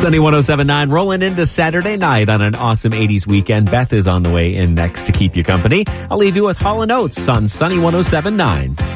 Sunny 107.9 rolling into Saturday night on an awesome 80s weekend. Beth is on the way in next to keep you company. I'll leave you with Hall & Oates on Sunny 107.9.